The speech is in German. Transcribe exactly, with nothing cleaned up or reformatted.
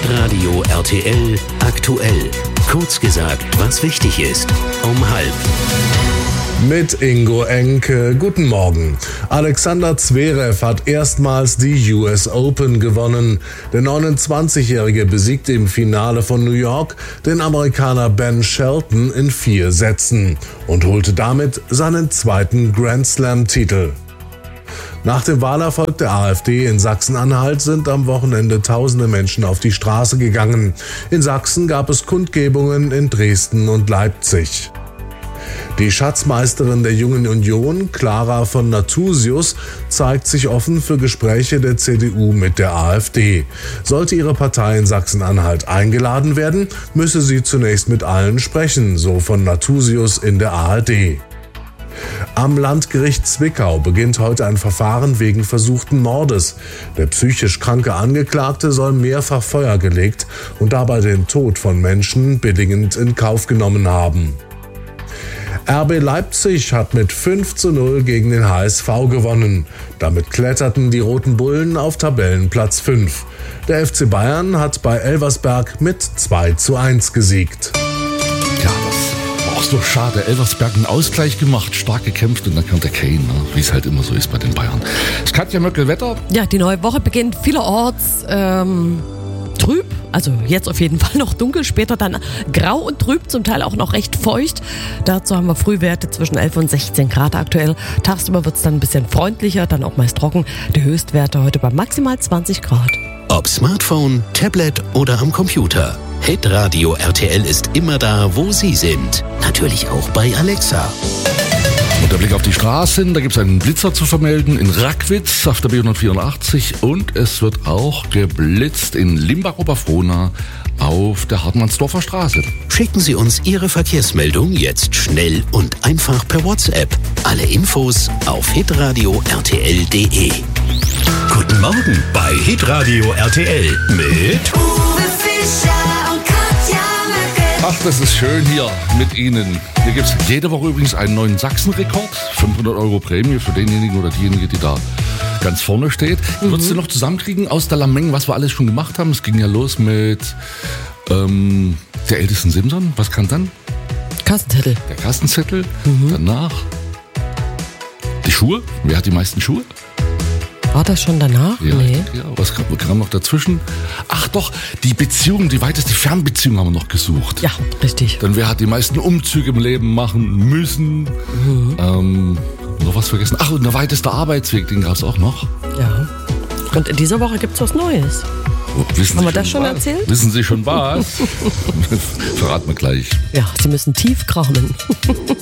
Hitradio R T L aktuell. Kurz gesagt, was wichtig ist. Um halb. Mit Ingo Enke. Guten Morgen. Alexander Zverev hat erstmals die U S Open gewonnen. Der neunundzwanzigjährige besiegte im Finale von New York den Amerikaner Ben Shelton in vier Sätzen und holte damit seinen zweiten Grand Slam-Titel. Nach dem Wahlerfolg der AfD in Sachsen-Anhalt sind am Wochenende tausende Menschen auf die Straße gegangen. In Sachsen gab es Kundgebungen in Dresden und Leipzig. Die Schatzmeisterin der Jungen Union, Clara von Nathusius, zeigt sich offen für Gespräche der C D U mit der AfD. Sollte ihre Partei in Sachsen-Anhalt eingeladen werden, müsse sie zunächst mit allen sprechen, so von Nathusius in der A R D. Am Landgericht Zwickau beginnt heute ein Verfahren wegen versuchten Mordes. Der psychisch kranke Angeklagte soll mehrfach Feuer gelegt und dabei den Tod von Menschen billigend in Kauf genommen haben. R B Leipzig hat mit fünf zu null gegen den H S V gewonnen. Damit kletterten die Roten Bullen auf Tabellenplatz fünf. Der F C Bayern hat bei Elversberg mit zwei zu eins gesiegt. Ja, das war auch so schade. Elversberg einen Ausgleich gemacht, stark gekämpft und dann kommt der Kane, ne? Wie es halt immer so ist bei den Bayern. Es kann ja Möckel Wetter. Ja, die neue Woche beginnt vielerorts ähm, trüb. Also jetzt auf jeden Fall noch dunkel, später dann grau und trüb, zum Teil auch noch recht feucht. Dazu haben wir Frühwerte zwischen elf und sechzehn Grad aktuell. Tagsüber wird es dann ein bisschen freundlicher, dann auch meist trocken. Die Höchstwerte heute bei maximal zwanzig Grad. Ob Smartphone, Tablet oder am Computer. Hitradio R T L ist immer da, wo Sie sind. Natürlich auch bei Alexa. Und der Blick auf die Straßen, da gibt es einen Blitzer zu vermelden in Rackwitz auf der B hundertvierundachtzig und es wird auch geblitzt in Limbach-Oberfrohna auf der Hartmannsdorfer Straße. Schicken Sie uns Ihre Verkehrsmeldung jetzt schnell und einfach per WhatsApp. Alle Infos auf hitradio r t l punkt d e. Guten Morgen bei Hitradio R T L mit Uwe Fischer und Katja Möckel. Ach, das ist schön hier mit Ihnen. Hier gibt es jede Woche übrigens einen neuen Sachsen-Rekord. fünfhundert Euro Prämie für denjenigen oder diejenige, die da ganz vorne steht. Mhm. Würdest du noch zusammenkriegen aus der Lameng, was wir alles schon gemacht haben? Es ging ja los mit ähm, der ältesten Simson. Was kann dann? Kassenzettel. Der Kassenzettel. Mhm. Danach die Schuhe. Wer hat die meisten Schuhe? War das schon danach? Ja, nee. ja, was kam, kam noch dazwischen? Ach doch, die Beziehung, die weiteste Fernbeziehung haben wir noch gesucht. Ja, richtig. Dann wer hat die meisten Umzüge im Leben machen müssen? Mhm. Ähm, noch was vergessen? Ach, und der weiteste Arbeitsweg, den gab es auch noch. Ja. Und in dieser Woche gibt es was Neues. Oh, wissen haben Sie wir das schon was? erzählt? Wissen Sie schon was? Verraten wir gleich. Ja, Sie müssen tief kramen.